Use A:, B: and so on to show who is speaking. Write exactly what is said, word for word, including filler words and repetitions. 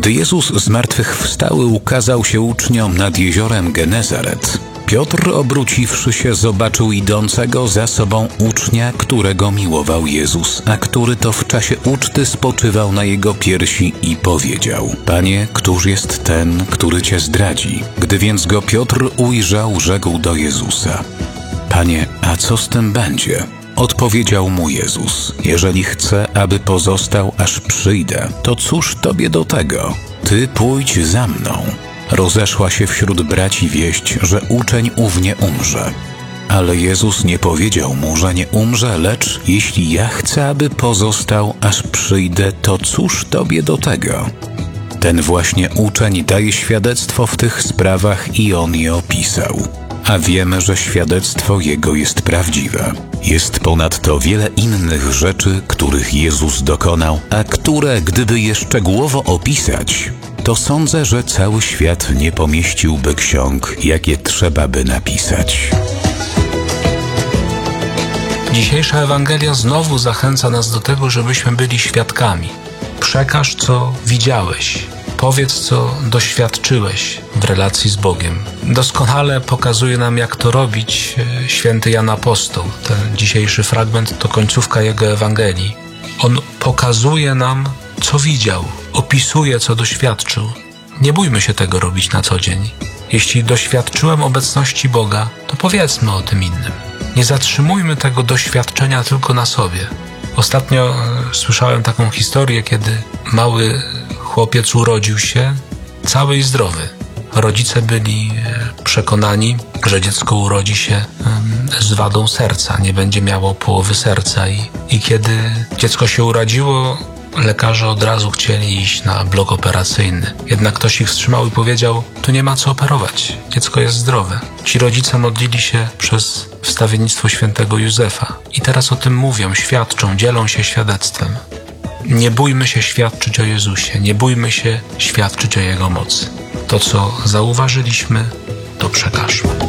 A: Gdy Jezus zmartwychwstały ukazał się uczniom nad jeziorem Genezaret, Piotr, obróciwszy się, zobaczył idącego za sobą ucznia, którego miłował Jezus, a który to w czasie uczty spoczywał na jego piersi i powiedział: Panie, któż jest ten, który Cię zdradzi? Gdy więc go Piotr ujrzał, rzekł do Jezusa: Panie, a co z tym będzie? Odpowiedział mu Jezus: Jeżeli chcę, aby pozostał, aż przyjdę, to cóż Tobie do tego? Ty pójdź za mną. Rozeszła się wśród braci wieść, że uczeń ów nie umrze. Ale Jezus nie powiedział mu, że nie umrze, lecz jeśli ja chcę, aby pozostał, aż przyjdę, to cóż Tobie do tego? Ten właśnie uczeń daje świadectwo w tych sprawach i on je opisał. A wiemy, że świadectwo Jego jest prawdziwe. Jest ponadto wiele innych rzeczy, których Jezus dokonał, a które, gdyby je szczegółowo opisać, to sądzę, że cały świat nie pomieściłby ksiąg, jakie trzeba by napisać.
B: Dzisiejsza Ewangelia znowu zachęca nas do tego, żebyśmy byli świadkami. Przekaż, co widziałeś. Powiedz, co doświadczyłeś w relacji z Bogiem. Doskonale pokazuje nam, jak to robić święty Jan Apostoł. Ten dzisiejszy fragment to końcówka jego Ewangelii. On pokazuje nam, co widział, opisuje, co doświadczył. Nie bójmy się tego robić na co dzień. Jeśli doświadczyłem obecności Boga, to powiedzmy o tym innym. Nie zatrzymujmy tego doświadczenia tylko na sobie. Ostatnio e, słyszałem taką historię, kiedy mały chłopiec urodził się cały i zdrowy. Rodzice byli e, przekonani, że dziecko urodzi się e, z wadą serca, nie będzie miało połowy serca. I, i kiedy dziecko się urodziło, lekarze od razu chcieli iść na blok operacyjny. Jednak ktoś ich wstrzymał i powiedział: tu nie ma co operować, dziecko jest zdrowe. Ci rodzice modlili się przez wstawiennictwo świętego Józefa. I teraz o tym mówią, świadczą, dzielą się świadectwem. Nie bójmy się świadczyć o Jezusie, nie bójmy się świadczyć o Jego mocy. To, co zauważyliśmy, to przekażmy.